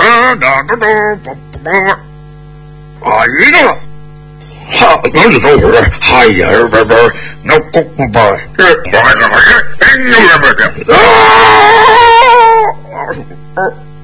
一个了。好，我只说我说，哎呀，不，那不，啊！